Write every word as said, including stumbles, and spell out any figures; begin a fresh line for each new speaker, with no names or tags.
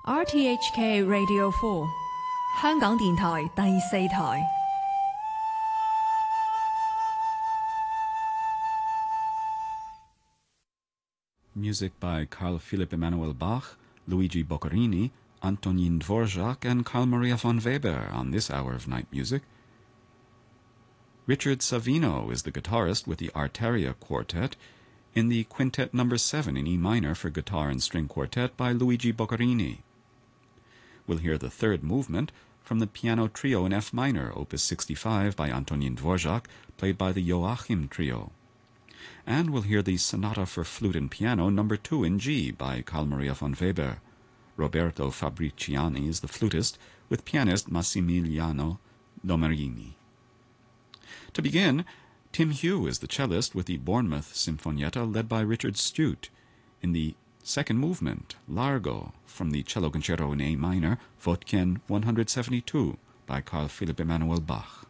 R T H K Radio four 香港電台第四台。
Music by Carl Philipp Emanuel Bach, Luigi Boccherini, Antonin Dvorak, and Carl Maria von Weber on this hour of night music. Richard Savino is the guitarist with the Arteria Quartet in the Quintet number seven in E minor for guitar and string quartet by Luigi Boccherini. We'll hear the third movement from the piano trio in F minor, opus sixty-five by Antonin Dvorak, played by the Joachim Trio. And we'll hear the Sonata for Flute and Piano number two in G by Carl Maria von Weber. Roberto Fabriciani is the flutist, with pianist Massimiliano Lomerini. To begin, Tim Hugh is the cellist with the Bournemouth Sinfonietta led by Richard Stute. In the second movement, Largo, from the Cello Concerto in A minor, Wodkin one seventy-two by Carl Philipp Emanuel Bach.